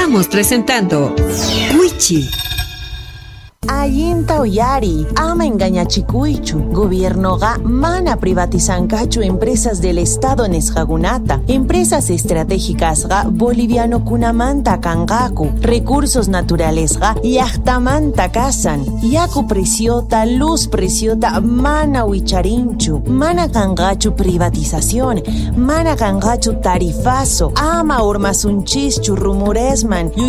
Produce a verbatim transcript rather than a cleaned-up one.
Estamos presentando Wichi. Allinta uyari, ama engañachikuychu. Gobiernoga mana privatizankachu empresas del Estado nesqakunata. Empresas estratégicasga boliviano kunamanta kangaku. Recursos naturalesga llaqtamanta kasan. Yaku preciota, luz preciota mana wicharinchu. Mana kangachu privatización. Mana kangachu tarifazo. Ama urmasunchischu rumuresman.